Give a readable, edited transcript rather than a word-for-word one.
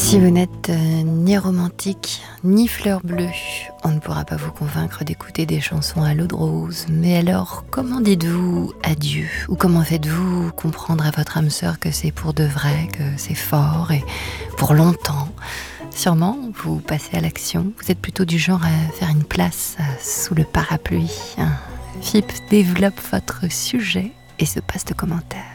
Si vous n'êtes ni romantique, ni fleur bleue, on ne pourra pas vous convaincre d'écouter des chansons à l'eau de rose. Mais alors, comment dites-vous adieu? Ou comment faites-vous comprendre à votre âme sœur que c'est pour de vrai, que c'est fort et pour longtemps? Sûrement, vous passez à l'action. Vous êtes plutôt du genre à faire une place sous le parapluie. Philippe développe votre sujet et se passe de commentaires.